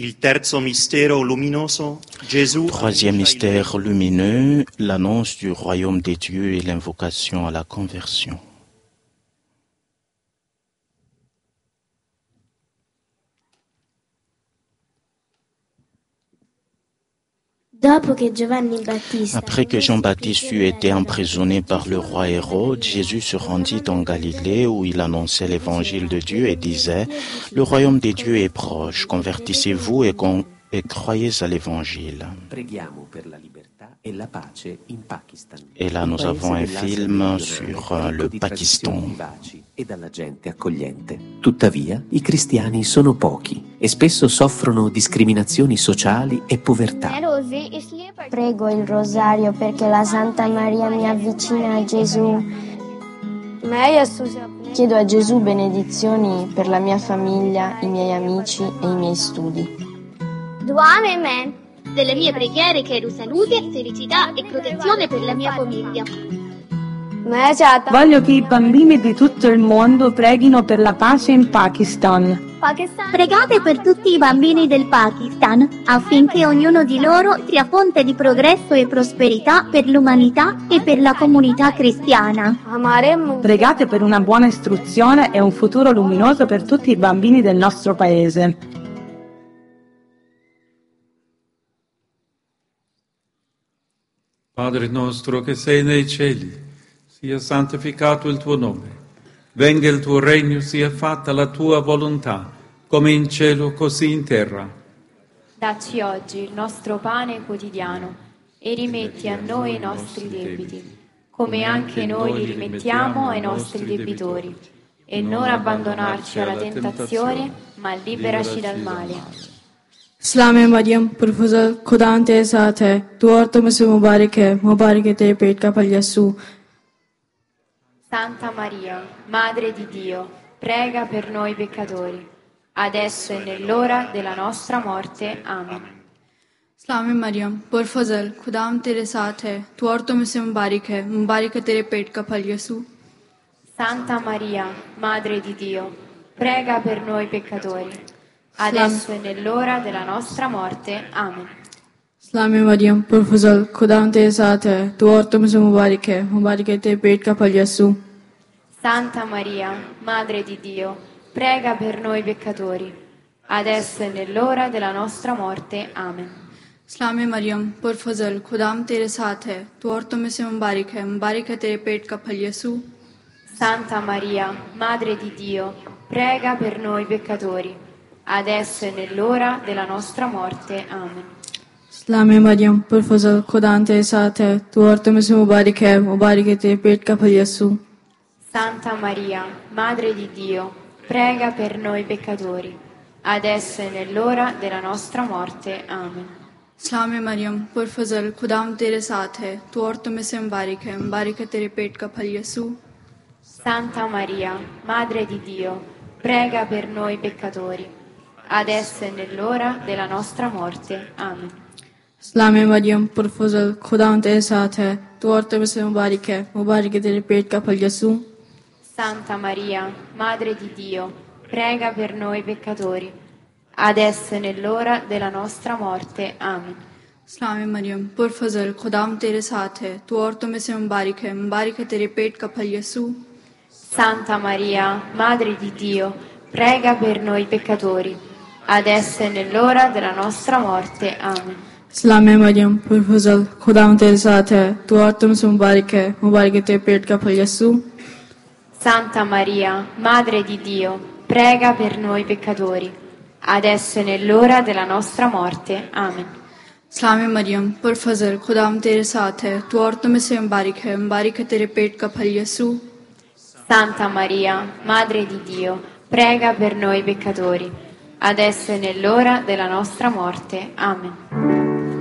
Il terzo mistero luminoso, Gesù. Troisième mystère lumineux, l'annonce du royaume des dieux et l'invocation à la conversion. Après que Jean-Baptiste eut été emprisonné par le roi Hérode, Jésus se rendit en Galilée où il annonçait l'évangile de Dieu et disait « Le royaume des dieux est proche, convertissez-vous et croyez à l'évangile ». Et là, nous avons un film sur le Pakistan. E dalla gente accogliente. Tuttavia, i cristiani sono pochi e spesso soffrono discriminazioni sociali e povertà. Prego il rosario perché la Santa Maria mi avvicina a Gesù. Chiedo a Gesù benedizioni per la mia famiglia, i miei amici e i miei studi. Delle mie preghiere chiedo salute, felicità e protezione per la mia famiglia. Voglio che i bambini di tutto il mondo preghino per la pace in Pakistan. Pregate per tutti i bambini del Pakistan affinché ognuno di loro sia fonte di progresso e prosperità per l'umanità e per la comunità cristiana. Pregate per una buona istruzione e un futuro luminoso per tutti i bambini del nostro paese. Padre nostro che sei nei cieli, sia santificato il tuo nome, venga il tuo regno, sia fatta la tua volontà, come in cielo così in terra. Dacci oggi il nostro pane quotidiano e rimetti a noi i nostri debiti, come anche noi li rimettiamo ai nostri debitori, e non abbandonarci alla tentazione, ma liberaci dal male. इस्लाम मरियम पुरफज़ल खुदा तेरे साथ है तू औरतों में से मुबारक है तेरे पेट का फल यीशु। Santa Maria, Madre di Dio, prega per noi peccatori, adesso e nell'ora della nostra morte. Amen. इस्लाम मरियम पुरफज़ल खुदा तेरे साथ है तू औरतों में से मुबारक है तेरे पेट का फल यीशु। Santa Maria, Madre di Dio, prega per noi peccatori, adesso e nell'ora della nostra morte. Amen. इस्लाम मरियम पुरफज़ल खुदा तेरे साथ है तू औरतों में से मुबारक है तेरे पेट का फल यीशु। Santa Maria, Madre di Dio, prega per noi peccatori, adesso e nell'ora della nostra morte. Amen. इस्लाम मरियम पुरफज़ल खुदा तेरे साथ है तू औरतों में से मुबारक है तेरे पेट का फल यीशु। Santa Maria, Madre di Dio, prega per noi peccatori, adesso e nell'ora della nostra morte. Amen. इस्लाम मरियम पुरफज़ल खुदा तेरे साथ है तू औरतों में से मुबारक है तेरे पेट का फल यीशु। Santa Maria, Madre di Dio, prega per noi peccatori, adesso e nell'ora della nostra morte. Amen. इस्लाम मरियम पुरफज़ल खुदा तेरे साथ है तू औरतों में से मुबारक है तेरे पेट का फल यीशु। Santa Maria, Madre di Dio, prega per noi peccatori, adesso e nell'ora della nostra morte. Amen. इस्लाम मरियम पुरफज़ल खुदा तेरे साथ है तू औरतों में से मुबारक है तेरे पेट का फल यीशु। Santa Maria, Madre di Dio, prega per noi peccatori, adesso e nell'ora della nostra morte. Amen. इस्लाम मरियम पुरफज़ल खुदा तेरे साथ है तू औरतों में से मुबारक है तेरे पेट का फल यीशु। Santa Maria, Madre di Dio, prega per noi peccatori, adesso e nell'ora della nostra morte. Amen. इस्लाम मरियम पुरफज़ल खुदा तेरे साथ है तू औरतों में से मुबारक है तेरे पेट का फल यीशु। Santa Maria, Madre di Dio, prega per noi peccatori, adesso e nell'ora della nostra morte. Amen. इस्लाम मरियम पुरफज़ल खुदा तेरे साथ है तू औरतों में से मुबारक है तेरे पेट का फल यीशु। Santa Maria, Madre di Dio, prega per noi peccatori, adesso e nell'ora della nostra morte. Amen.